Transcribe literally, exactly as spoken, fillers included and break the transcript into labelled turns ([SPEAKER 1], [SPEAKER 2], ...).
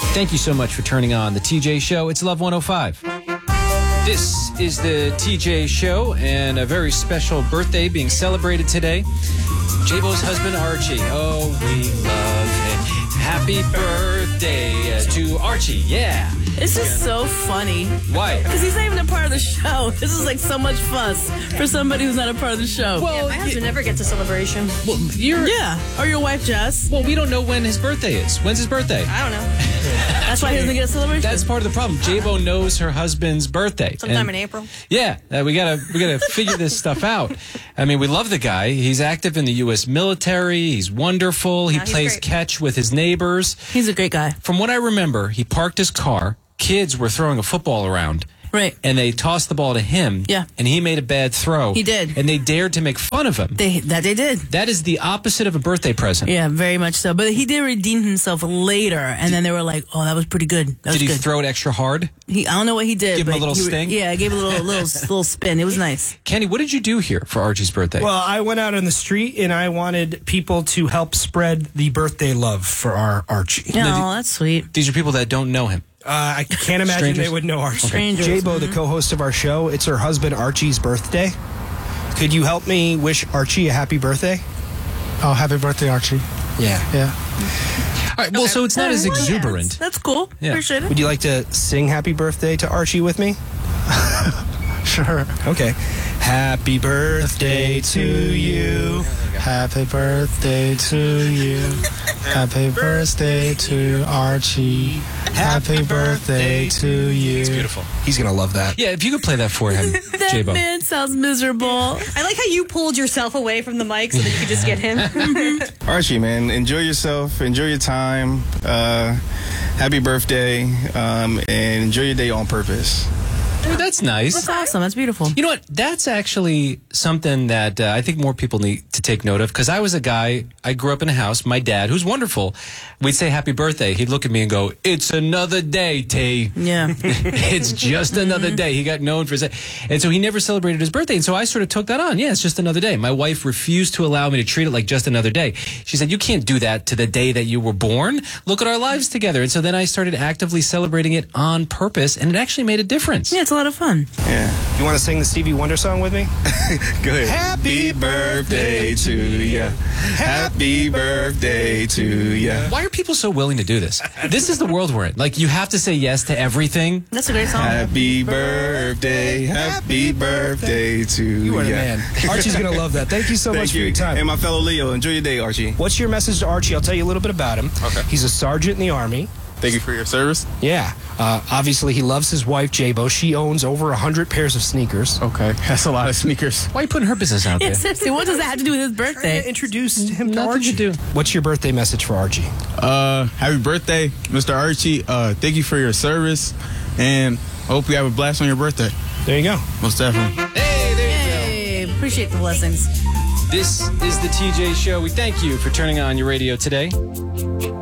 [SPEAKER 1] Thank you so much for turning on the T J Show. It's Love one oh five. This is the T J Show, and a very special birthday being celebrated today. J-Bo's husband, Archie. Oh, we love him. Happy birthday uh, to Archie. Yeah.
[SPEAKER 2] It's just so funny.
[SPEAKER 1] Why?
[SPEAKER 2] Because he's not even a part of the show. This is like so much fuss for somebody who's not a part of the show.
[SPEAKER 3] Well, yeah, my husband never gets a celebration.
[SPEAKER 1] Well, you're...
[SPEAKER 2] Yeah. Or your wife, Jess.
[SPEAKER 1] Well, we don't know when his birthday is. When's his birthday?
[SPEAKER 3] I don't know.
[SPEAKER 2] That's why he doesn't get a celebration?
[SPEAKER 1] That's part of the problem. J-Bo knows her husband's birthday.
[SPEAKER 3] Sometime
[SPEAKER 1] and,
[SPEAKER 3] in April.
[SPEAKER 1] Yeah, uh, we gotta we gotta figure this stuff out. I mean, we love the guy. He's active in the U S military. He's wonderful. He
[SPEAKER 3] Yeah, he's
[SPEAKER 1] plays
[SPEAKER 3] great.
[SPEAKER 1] catch with his neighbors.
[SPEAKER 2] He's a great guy.
[SPEAKER 1] From what I remember, he parked his car. Kids were throwing a football around.
[SPEAKER 2] Right.
[SPEAKER 1] And they tossed the ball to him.
[SPEAKER 2] Yeah.
[SPEAKER 1] And he made a bad throw.
[SPEAKER 2] He did.
[SPEAKER 1] And they dared to make fun of him.
[SPEAKER 2] They That they did.
[SPEAKER 1] That is the opposite of a birthday present.
[SPEAKER 2] Yeah, very much so. But he did redeem himself later, and then they were like, "Oh, that was pretty good. That was
[SPEAKER 1] Did he
[SPEAKER 2] good."
[SPEAKER 1] throw it extra hard?
[SPEAKER 2] He, I don't know what he did.
[SPEAKER 1] Give him
[SPEAKER 2] but
[SPEAKER 1] a little
[SPEAKER 2] he,
[SPEAKER 1] sting?
[SPEAKER 2] Yeah, I gave a little little little spin. It was nice.
[SPEAKER 1] Kenny, what did you do here for Archie's birthday?
[SPEAKER 4] Well, I went out on the street and I wanted people to help spread the birthday love for our Archie.
[SPEAKER 2] No, that's sweet.
[SPEAKER 1] These are people that don't know him.
[SPEAKER 4] Uh, I can't imagine
[SPEAKER 1] Strangers?
[SPEAKER 4] they would know Archie.
[SPEAKER 2] Strangers.
[SPEAKER 4] J-Bo,
[SPEAKER 2] Mhm.
[SPEAKER 4] the co-host of our show, it's her husband Archie's birthday. Could you help me wish Archie a happy birthday?
[SPEAKER 5] Oh, happy birthday, Archie.
[SPEAKER 4] Yeah.
[SPEAKER 5] Yeah.
[SPEAKER 1] All right, well, so it's not as
[SPEAKER 2] Oh, yeah.
[SPEAKER 1] exuberant.
[SPEAKER 2] That's cool.
[SPEAKER 1] Yeah.
[SPEAKER 2] Appreciate it.
[SPEAKER 4] Would you like to sing happy birthday to Archie with me?
[SPEAKER 5] Sure.
[SPEAKER 4] Okay. Happy birthday to you.
[SPEAKER 5] Happy birthday to you. Happy birthday to Archie. Happy birthday to you.
[SPEAKER 1] It's beautiful.
[SPEAKER 4] He's going to love that.
[SPEAKER 1] Yeah, if you could play that for him,
[SPEAKER 2] That
[SPEAKER 1] J-Bo.
[SPEAKER 2] man sounds miserable.
[SPEAKER 3] I like how you pulled yourself away from the mic so that you could just get him.
[SPEAKER 6] Archie, man, enjoy yourself, enjoy your time, uh, happy birthday, um, and enjoy your day on purpose.
[SPEAKER 1] Oh, that's nice.
[SPEAKER 2] That's awesome. That's beautiful.
[SPEAKER 1] You know what? That's actually something that uh, I think more people need to take note of, because I was a guy, I grew up in a house, my dad, who's wonderful, we'd say happy birthday. He'd look at me and go, it's another day, T.
[SPEAKER 2] Yeah.
[SPEAKER 1] It's just another day. He got known for his... And so he never celebrated his birthday. And so I sort of took that on. Yeah, it's just another day. My wife refused to allow me to treat it like just another day. She said, you can't do that to the day that you were born. Look at our lives together. And so then I started actively celebrating it on purpose, and it actually made a difference.
[SPEAKER 2] Yeah, it's a lot of fun.
[SPEAKER 6] Yeah.
[SPEAKER 4] You want to sing the Stevie Wonder song with me?
[SPEAKER 6] Go ahead.
[SPEAKER 4] Happy
[SPEAKER 6] birthday to ya. Happy birthday to ya.
[SPEAKER 1] Why are people so willing to do this? This is the world we're in. Like, you have to say yes to everything.
[SPEAKER 2] That's a great song.
[SPEAKER 6] Happy birthday, happy birthday to
[SPEAKER 4] You are the
[SPEAKER 6] ya.
[SPEAKER 4] man. Archie's going to love that. Thank you so
[SPEAKER 6] Thank
[SPEAKER 4] much
[SPEAKER 6] you.
[SPEAKER 4] for your time.
[SPEAKER 6] And my fellow Leo, enjoy your day, Archie.
[SPEAKER 4] What's your message to Archie? I'll tell you a little bit about him.
[SPEAKER 6] Okay.
[SPEAKER 4] He's a sergeant in the Army.
[SPEAKER 6] Thank you for your service.
[SPEAKER 4] Yeah. Uh, obviously, he loves his wife, J-Bo. She owns over one hundred pairs of sneakers.
[SPEAKER 6] Okay, that's a lot of sneakers.
[SPEAKER 1] Why are you putting her business out
[SPEAKER 2] Yeah,
[SPEAKER 1] there?
[SPEAKER 2] seriously, what does that have to do with his
[SPEAKER 4] Trying
[SPEAKER 2] birthday?
[SPEAKER 4] to introduce him to
[SPEAKER 1] Nothing
[SPEAKER 4] Archie.
[SPEAKER 1] to do.
[SPEAKER 4] What's your birthday message for Archie?
[SPEAKER 7] Uh, happy birthday, Mister Archie. Uh, thank you for your service, and I hope you have a blast on your birthday.
[SPEAKER 4] There you go.
[SPEAKER 7] Most definitely.
[SPEAKER 1] Hey, there you
[SPEAKER 2] Hey, appreciate the blessings.
[SPEAKER 1] go. This is the T J Show. We thank you for turning on your radio today.